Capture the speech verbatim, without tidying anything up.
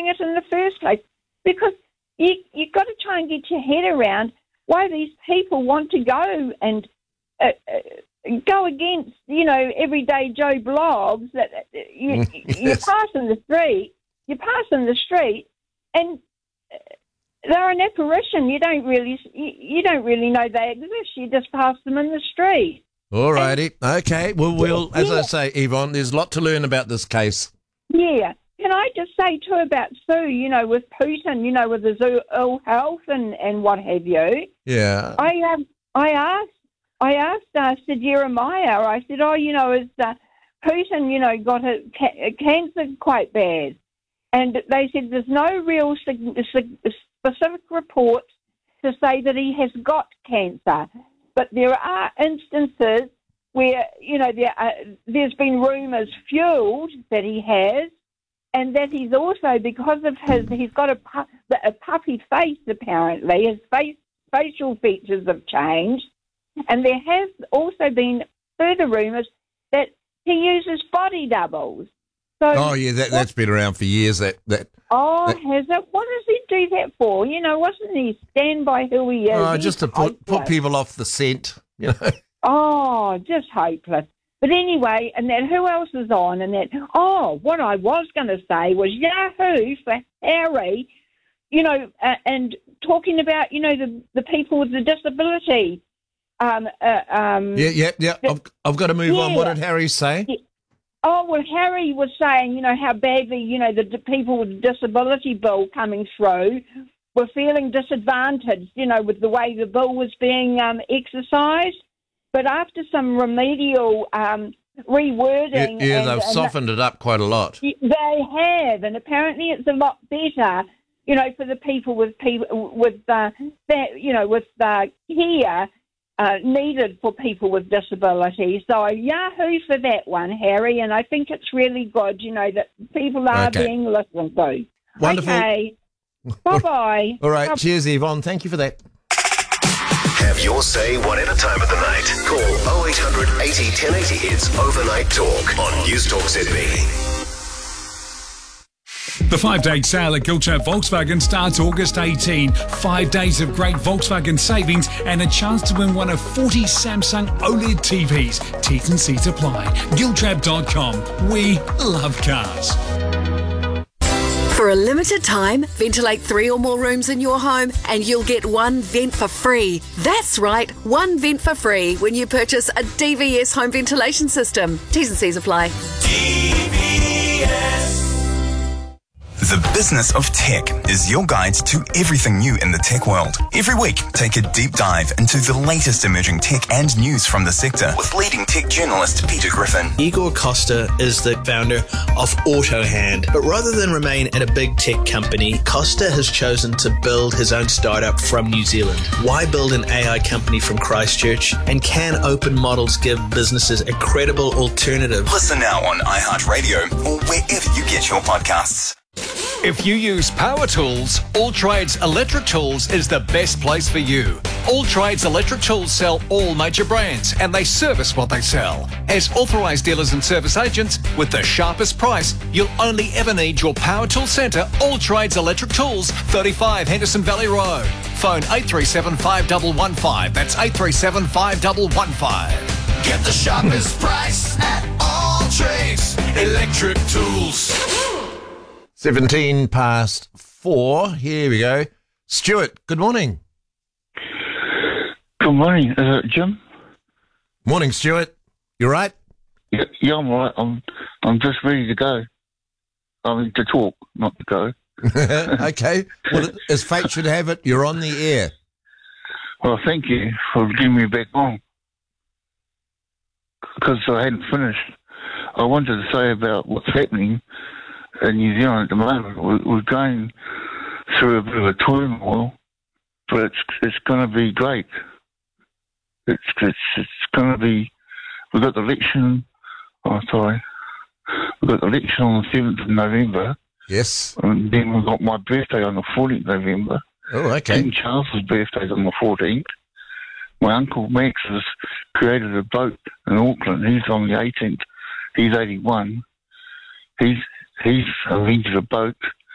doing it in the first place? Because you, you've got to try and get your head around why these people want to go and uh, uh, go against, you know, everyday Joe blogs that uh, you, Yes. you pass in the street, you pass in the street, and uh, they're an apparition. You don't really, you, you don't really know they exist. You just pass them in the street. All righty. Okay. Well, we'll, as Yeah. I say, Yvonne, there's a lot to learn about this case. Yeah. Can I just say, too, about Sue, you know, with Putin, you know, with his ill ill health and, and what have you. Yeah. I um, I asked, I asked uh, Sir Jeremiah, I said, oh, you know, is uh, Putin, you know, got a, ca- a cancer quite bad? And they said there's no real sig- sig- specific reports to say that he has got cancer. But there are instances where, you know, there are, there's been rumours fuelled that he has, and that he's also, because of his, he's got a, pu- a puffy face apparently, his face, facial features have changed, and there has also been further rumours that he uses body doubles. So, Oh, yeah, that, that's been around for years. That that. oh, that- has it? What does he do that for? You know, wasn't he stand by who he is? Oh, He's just to put, put hopeless. people off the scent, you know. Oh, just hopeless. But anyway, and then who else is on? And then, oh, what I was going to say was Yahoo for Harry, you know, uh, and talking about, you know, the, the people with the disability. Um, uh, um, Yeah, yeah, yeah. I've, I've got to move on. What Yeah. did Harry say? Oh, well, Harry was saying, you know, how badly, you know, the d- people with the disability bill coming through were feeling disadvantaged, you know, with the way the bill was being um, exercised. But after some remedial um, Yeah, rewording... yeah and, they've and softened it up quite a lot. They have, and apparently it's a lot better, you know, for the people with people with uh, that, you know, with uh, care uh, needed for people with disabilities. So Yahoo for that one, Harry, and I think it's really good, you know, that people are Okay. being listened to. Wonderful. Okay. Bye bye. All right, cheers, Yvonne. Thank you for that. Have your say whatever time of the night. Call oh eight hundred eighty ten eighty. It's Overnight Talk on News Talk Z B. The five-day sale at Giltrap Volkswagen starts August eighteenth. Five days of great Volkswagen savings and a chance to win one of forty Samsung OLED T Vs. T's and C's apply. Giltrap dot com. We love cars. For a limited time, ventilate three or more rooms in your home and you'll get one vent for free. That's right, one vent for free when you purchase a D V S home ventilation system. T's and C's apply. D V S. The Business of Tech is your guide to everything new in the tech world. Every week, take a deep dive into the latest emerging tech and news from the sector with leading tech journalist Peter Griffin. Igor Costa is the founder of AutoHand, but rather than remain at a big tech company, Costa has chosen to build his own startup from New Zealand. Why build an A I company from Christchurch? And can open models give businesses a credible alternative? Listen now on iHeartRadio or wherever you get your podcasts. If you use power tools, All Trades Electric Tools is the best place for you. All Trades Electric Tools sell all major brands and they service what they sell. As authorised dealers and service agents with the sharpest price, you'll only ever need your power tool centre, All Trades Electric Tools, thirty-five Henderson Valley Road. Phone eight three seven five one one five. That's eight three seven five one one five. Get the sharpest price at All Trades Electric Tools. seventeen past four. Here we go. Stuart, good morning. Good morning. Is it Jim? Morning, Stuart. You right? Yeah, yeah, I'm right. I'm, I'm just ready to go. I mean, to talk, not to go. Okay. Well, as fate should have it, you're on the air. Well, thank you for getting me back on. Because I hadn't finished. I wanted to say about what's happening in New Zealand at the moment. We're, we're going through a bit of a turmoil, but it's it's going to be great. It's it's it's going to be. We've got the election. Oh, sorry. We've got the election on the seventh of November. Yes. And then we've got my birthday on the fourteenth of November. Oh, okay. King Charles's birthday's on the fourteenth. My uncle Max has created a boat in Auckland. He's on the eighteenth. He's eighty-one. He's he's invented a boat